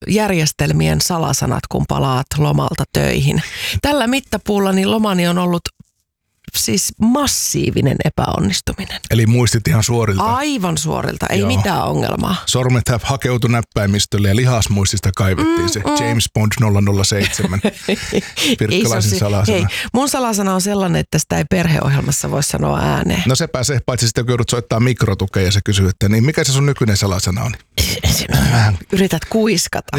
järjestelmien salasanat, kun palaat lomalta töihin. Tällä mittapuulla niin lomani on ollut siis massiivinen epäonnistuminen. Eli muistit ihan suorilta? Aivan suorilta, ei mitään ongelmaa. Sormet hakeutui näppäimistölle ja lihasmuistista kaivettiin se James Bond 007. Pirkkalaisen salasana. Hei, mun salasana on sellainen, että sitä ei perheohjelmassa voi sanoa ääneen. No sepä se, paitsi sitten kun joudut soittaa mikrotukea ja se kysyy, että niin mikä se sun nykyinen salasana on? Yrität kuiskata.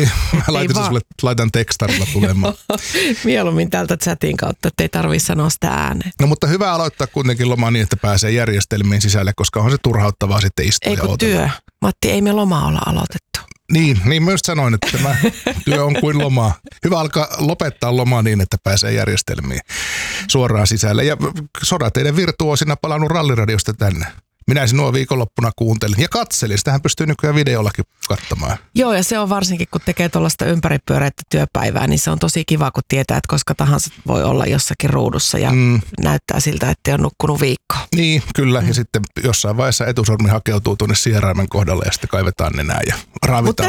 Laitan tekstarilla tulemaan. Mieluummin täältä chatin kautta, ettei tarvitse sanoa sitä ääneen. No mutta hyvä aloittaa kuitenkin loma niin, että pääsee järjestelmiin sisälle, koska on se turhauttavaa sitten istua ja odotella. Työ. Matti, ei me lomaa olla aloitettu. Niin myös sanoin, että tämä työ on kuin lomaa. Hyvä alkaa lopettaa lomaa niin, että pääsee järjestelmiin suoraan sisälle. Ja sodateiden virtuoosina palannut Ralliradiosta tänne. Minä sinua viikonloppuna kuuntelin ja katselin. Sitähän pystyy nykyään videollakin katsomaan. Joo, ja se on varsinkin, kun tekee tuollaista ympäripyöreitä työpäivää, niin se on tosi kiva, kun tietää, että koska tahansa voi olla jossakin ruudussa ja näyttää siltä, että ei ole nukkunut viikkoa. Niin, kyllä. Ja sitten jossain vaiheessa etusormi hakeutuu tuonne sieraimen kohdalle ja sitten kaivetaan nenää ja raavitaan. Mutta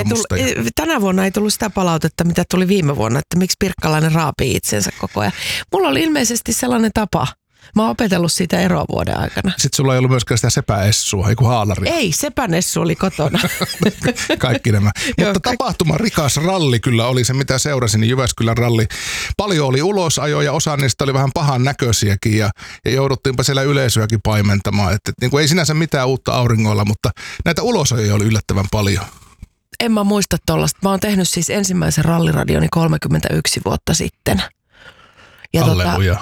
tänä vuonna ei tullut sitä palautetta, mitä tuli viime vuonna, että miksi pirkkalainen raapii itsensä koko ajan. Mulla oli ilmeisesti sellainen tapa. Mä oon opetellut siitä eroa vuoden aikana. Sitten sulla ei ollut myöskään sitä sepäessua, eiku haalari. Ei, sepänessu oli kotona. Kaikki nämä. Mutta tapahtuma rikas ralli kyllä oli se, mitä seurasin, niin Jyväskylän ralli. Paljon oli ulosajoja, osa niistä oli vähän pahan näköisiäkin ja jouduttiinpa siellä yleisöäkin paimentamaan. Että niin kuin ei sinänsä mitään uutta auringoilla, mutta näitä ulosajoja oli yllättävän paljon. En mä muista tollaista. Mä oon tehnyt siis ensimmäisen ralliradioni 31 vuotta sitten. Ja halleluja.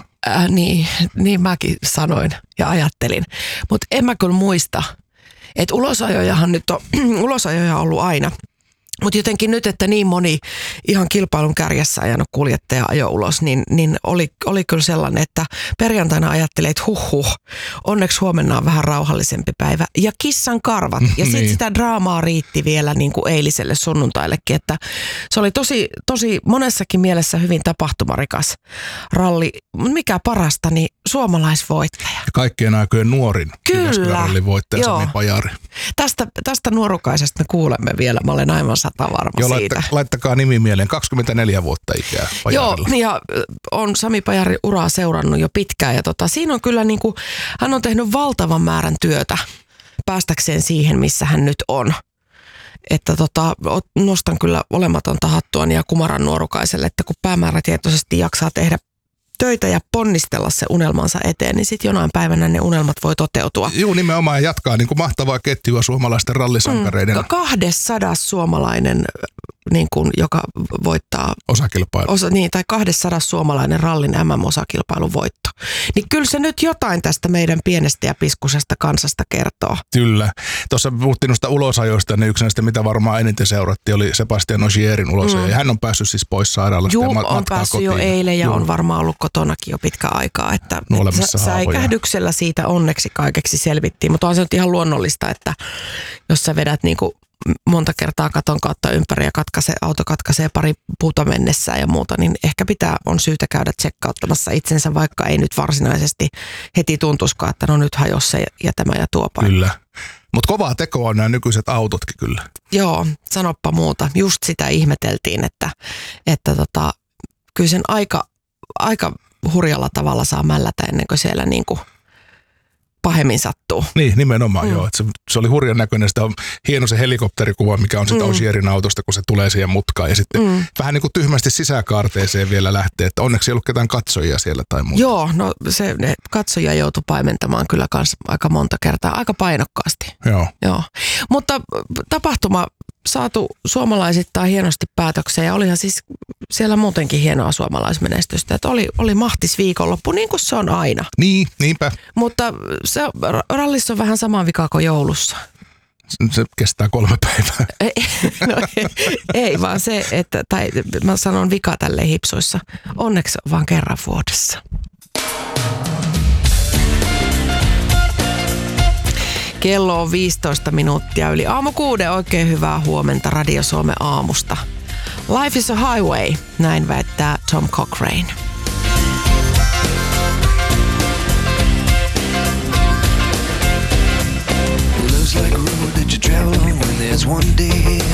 Niin mäkin sanoin ja ajattelin. Mutta en mä kyllä muista, että ulosajojahan nyt on, ulosajoja on ollut aina. Mutta jotenkin nyt, että niin moni ihan kilpailun kärjessä ajanut kuljettaja ajo ulos, niin oli kyllä sellainen, että perjantaina ajattelin, että onneksi huomenna on vähän rauhallisempi päivä. Ja kissan karvat. Ja sitten sitä draamaa riitti vielä niin kuin eiliselle sunnuntaillekin, että se oli tosi monessakin mielessä hyvin tapahtumarikas ralli. Mikä parasta, niin suomalaisvoittaja. Ja kaikkien aikojen nuorin Jyväskylän voittaja Sami Pajari. Tästä nuorukaisesta me kuulemme vielä. Mä olen aivan varma siitä. Laittakaa nimi mieleen. 24 vuotta ikää Pajarilla. Joo, ja on Sami Pajari uraa seurannut jo pitkään. Ja siinä on kyllä niin kuin, hän on tehnyt valtavan määrän työtä päästäkseen siihen, missä hän nyt on. Että nostan kyllä olematonta hattuani ja kumaran nuorukaiselle, että kun päämäärätietoisesti jaksaa tehdä töitä ja ponnistella se unelmansa eteen, niin sitten jonain päivänä ne unelmat voi toteutua. Joo, nimenomaan jatkaa niin kuin mahtavaa ketjua suomalaisten rallisankareiden. 200 suomalainen, niin kuin, joka voittaa osakilpailu. Tai 200 suomalainen rallin MM-osakilpailun voitto. Niin kyllä se nyt jotain tästä meidän pienestä ja piskusesta kansasta kertoo. Kyllä. Tuossa puhuttiin noista ulosajoista, niin yksi näistä, mitä varmaan eniten seurattiin, oli Sebastian Ogierin ulosajo. Ja hän on päässyt siis pois sairaalasta ja matkaa on päässyt kotiin. Jo eilen ja on varmaan ollut kotonakin jo pitkä aikaa. Että säikähdyksellä siitä onneksi kaikeksi selvittiin. Mutta on se nyt ihan luonnollista, että jos sä vedät niinku monta kertaa katon kautta ympäri ja auto katkaisee pari puuta mennessään ja muuta, niin ehkä on syytä käydä tsekkauttamassa itsensä, vaikka ei nyt varsinaisesti heti tuntuskaan, että no nyt hajosi se ja tämä ja tuo paikka. Kyllä. Mutta kovaa tekoa on nämä nykyiset autotkin kyllä. Joo, sanoppa muuta. Just sitä ihmeteltiin, että kyllä sen aika hurjalla tavalla saa mällätä ennen kuin siellä niinku pahemmin sattuu. Niin, nimenomaan joo. Että se oli hurjan näköinen. Sitä on hieno se helikopterikuva, mikä on sitä Ogierin autosta, kun se tulee siihen mutkaan. Ja sitten vähän niin kuin tyhmästi sisäkaarteeseen vielä lähtee. Että onneksi ei ollut ketään katsojia siellä tai muuta. Joo, no ne katsojia joutui paimentamaan kyllä kans aika monta kertaa. Aika painokkaasti. Joo. Mutta tapahtuma saatu suomalaisittain hienosti päätökseen ja olihan siis siellä muutenkin hienoa suomalaismenestystä. Että oli mahtis viikonloppu, niin kuin se on aina. Niin, niinpä. Mutta se rallissa on vähän sama vika kuin joulussa. Se kestää 3 päivää. Ei vaan se, että, tai mä sanon vika tälleen hipsuissa. Onneksi on vaan kerran vuodessa. Kello on 15 minuuttia yli aamu 6. Oikein hyvää huomenta Radio Suomen aamusta. Life is a highway, näin väittää Tom Cochrane. Looks like a road that you travel on when there's one day